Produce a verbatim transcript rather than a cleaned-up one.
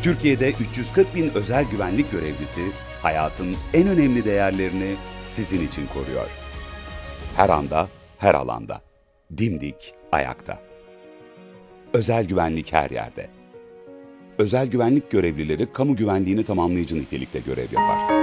Türkiye'de üç yüz kırk bin özel güvenlik görevlisi hayatın en önemli değerlerini sizin için koruyor. Her anda, her alanda. Dimdik ayakta. Özel güvenlik her yerde. Özel güvenlik görevlileri kamu güvenliğini tamamlayıcı nitelikte görev yapar.